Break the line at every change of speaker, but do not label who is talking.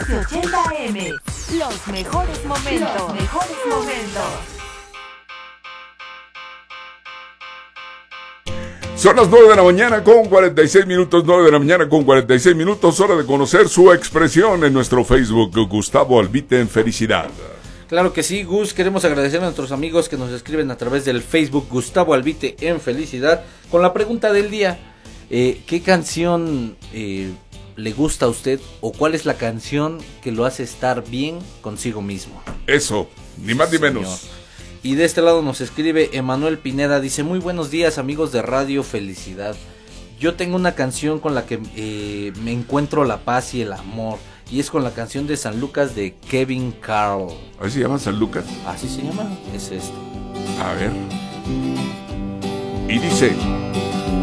1280 AM. Los mejores momentos. Los mejores momentos.
Son las 9 de la mañana con 46 minutos, 9 de la mañana con 46 minutos, hora de conocer su expresión en nuestro Facebook, Gustavo Albite en Felicidad.
Claro que sí, Gus, queremos agradecer a nuestros amigos que nos escriben a través del Facebook Gustavo Albite en Felicidad con la pregunta del día, ¿qué canción le gusta a usted o cuál es la canción que lo hace estar bien consigo mismo?
Eso, ni más ni menos.
Señor. Y de este lado nos escribe Emanuel Pineda, dice, muy buenos días amigos de Radio Felicidad. Yo tengo una canción con la que me encuentro la paz y el amor. Y es con la canción de San Lucas de Kevin Carl.
¿Así se llama San Lucas?
Así se llama, es esto.
A ver. Y dice...